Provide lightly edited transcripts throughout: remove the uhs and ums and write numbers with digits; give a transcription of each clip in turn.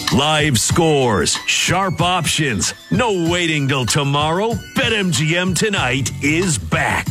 Live scores, sharp options, no waiting till tomorrow. BetMGM tonight is back.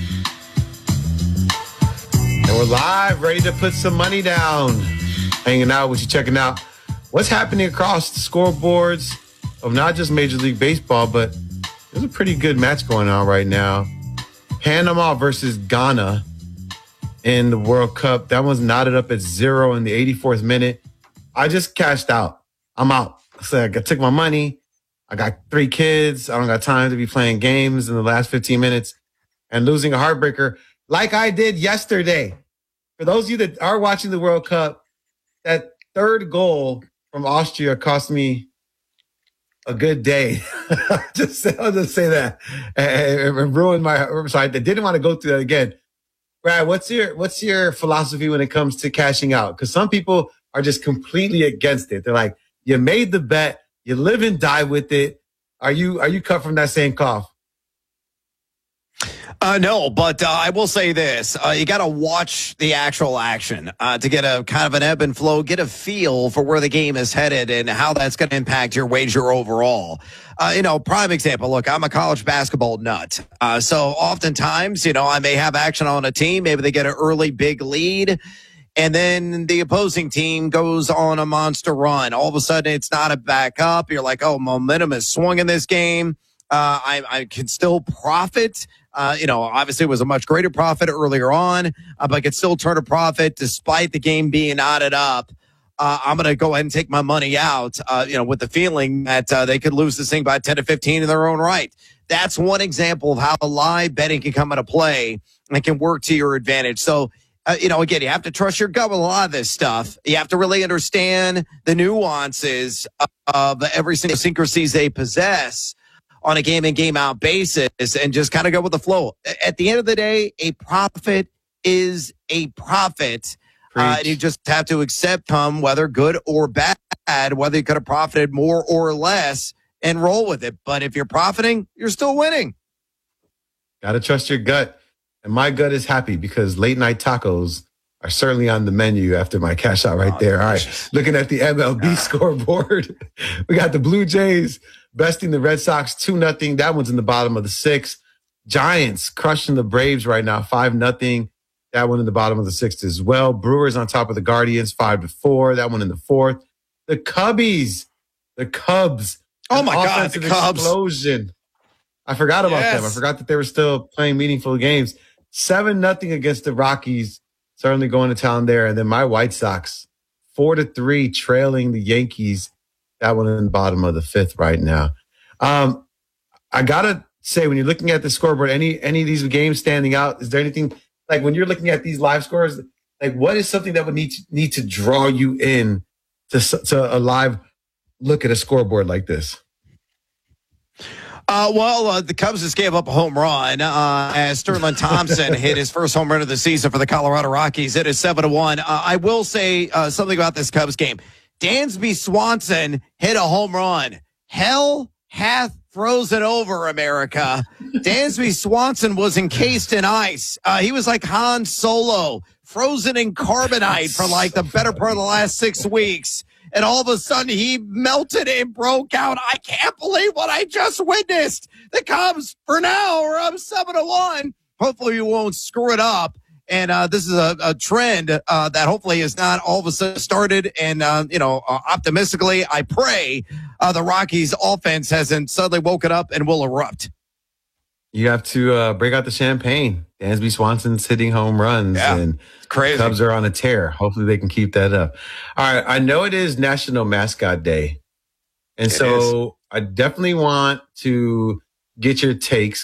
And we're live, ready to put some money down. Hanging out with you, checking out what's happening across the scoreboards of not just Major League Baseball, but there's a pretty good match going on right now. Panama versus Ghana in the World Cup. That one's knotted up at 0 in the 84th minute. I just cashed out. I'm out. So I took my money. I got 3 kids. I don't got time to be playing games in the last 15 minutes and losing a heartbreaker like I did yesterday. For those of you that are watching the World Cup, that third goal from Austria cost me a good day. I'll just say that. And ruined my. So I didn't want to go through that again. Brad, what's your philosophy when it comes to cashing out? Because some people are just completely against it. They're like, you made the bet, you live and die with it. Are you cut from that same cloth? No, but I will say this. You got to watch the actual action to get a kind of an ebb and flow, get a feel for where the game is headed and how that's going to impact your wager overall. Prime example, look, I'm a college basketball nut. So oftentimes, I may have action on a team. Maybe they get an early big lead, and then the opposing team goes on a monster run. All of a sudden, it's not a backup. You're like, oh, momentum is swung in this game. I can still profit. Obviously it was a much greater profit earlier on, but I could still turn a profit despite the game being knotted up. I'm going to go ahead and take my money out, with the feeling that they could lose this thing by 10 to 15 in their own right. That's one example of how live betting can come into play and can work to your advantage. So, again, you have to trust your gut with a lot of this stuff. You have to really understand the nuances of every single idiosyncrasies they possess on a game in, game out basis, and just kind of go with the flow. At the end of the day, a profit is a profit. You just have to accept them, whether good or bad, whether you could have profited more or less, and roll with it. But if you're profiting, you're still winning. Got to trust your gut. And my gut is happy because late night tacos are certainly on the menu after my cash out right there. Delicious. All right, looking at the MLB scoreboard, we got the Blue Jays besting the Red Sox 2-0. That one's in the bottom of the 6th. Giants crushing the Braves right now 5-0. That one in the bottom of the 6th as well. Brewers on top of the Guardians 5-4. That one in the 4th. The Cubs. Oh my God, the Cubs. Explosion. I forgot about them. I forgot that they were still playing meaningful games. 7-0 against the Rockies. Certainly going to town there. And then my White Sox 4-3 trailing the Yankees. That one in the bottom of the 5th right now. I got to say, when you're looking at the scoreboard, any of these games standing out, is there anything, like when you're looking at these live scores, like what is something that would need to draw you in to a live look at a scoreboard like this? The Cubs just gave up a home run as Sterling Thompson hit his first home run of the season for the Colorado Rockies. It is 7-1. I will say something about this Cubs game. Dansby Swanson hit a home run. Hell hath frozen over America. Dansby Swanson was encased in ice. He was like Han Solo, frozen in carbonite for like the better part of the last 6 weeks. And all of a sudden he melted and broke out. I can't believe what I just witnessed. The Cubs for now are up 7-1. Hopefully we won't screw it up. And this is a trend that hopefully is not all of a sudden started. And, optimistically, I pray the Rockies offense hasn't suddenly woken up and will erupt. You have to break out the champagne. Dansby Swanson's hitting home runs. Yeah, and it's crazy. Cubs are on a tear. Hopefully they can keep that up. All right. I know it is National Mascot Day. And so I definitely want to get your takes.